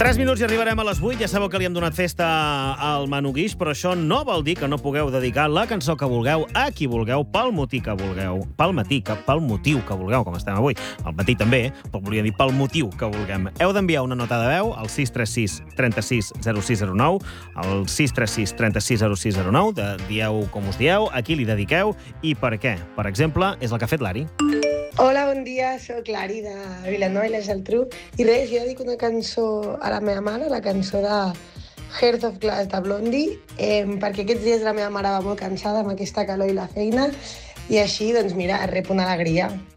3 minuts i arribarem a les 8. Ja sabeu que li hem donat festa al Manu Guix, però això no vol dir que no pugueu dedicar la cançó que vulgueu a qui vulgueu, pel motiu que vulgueu. Pel motiu que vulgueu, com estem avui. Al matí també, però volia dir pel motiu que vulguem. Heu d'enviar una nota de veu al 636 36 0609, al 636 36 0609, dieu com us dieu, a qui li dediqueu i per què. Per exemple, és el que ha fet l'Ari. Hola, bon dia, soc l'Ari de Vilanova i la Geltrú i res, jo dedico una cançó a la meva mare, la cançó de Heart of Glass de Blondie, perquè aquests dies la meva mare va molt cansada amb aquesta calor i la feina i així, doncs mira, rep una alegria.